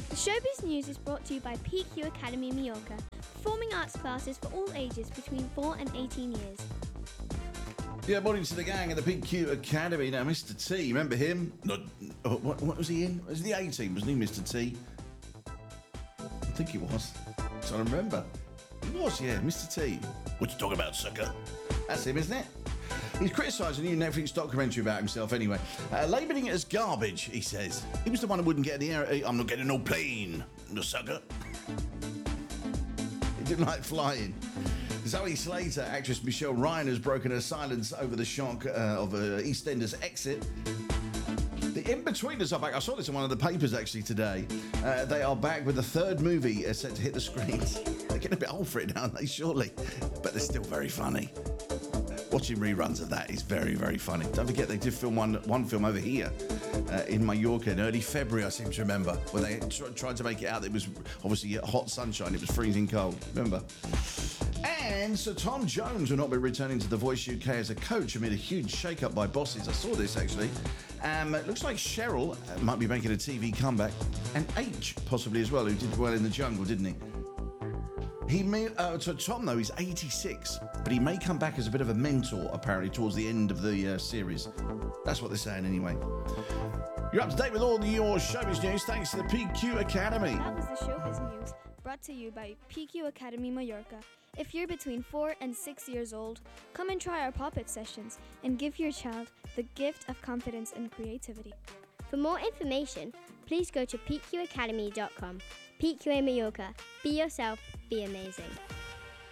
The Showbiz News is brought to you by PQ Academy Mallorca, performing arts classes for all ages between 4 and 18 years. Yeah, morning to the gang at the PQ Academy. Now, Mr. T, remember him? What was he in? Was he the A-Team, wasn't he, Mr. T? I think he was. So I remember. He was, yeah, Mr. T. What you talking about, sucker? That's him, isn't it? He's criticising a new Netflix documentary about himself anyway. Labelling it as garbage, he says. He was the one who wouldn't get in the air. I'm not getting no plane, no sucker. He didn't like flying. Zoe Slater, actress Michelle Ryan, has broken her silence over the shock of EastEnders' exit. The In-Betweeners are back. I saw this in one of the papers actually today. They are back with a third movie set to hit the screens. They're getting a bit old for it now, aren't they, surely? But they're still very funny. Watching reruns of that is very, very funny. Don't forget, they did film one film over here in Mallorca in early February, I seem to remember, where they tried to make it out. It was obviously hot sunshine. It was freezing cold. Remember? And Sir Tom Jones will not be returning to The Voice UK as a coach amid a huge shake-up by bosses. I saw this, actually. It looks like Cheryl might be making a TV comeback. And H, possibly as well, who did well in The Jungle, didn't he? So Tom, though, he's 86, but he may come back as a bit of a mentor, apparently, towards the end of the series. That's what they're saying, anyway. You're up to date with all your showbiz news, thanks to the PQ Academy. That was the Showbiz News, brought to you by PQ Academy Mallorca. If you're between 4 and 6 years old, come and try our pop-up sessions and give your child the gift of confidence and creativity. For more information, please go to pqacademy.com. PQA Mallorca. Be yourself, be amazing.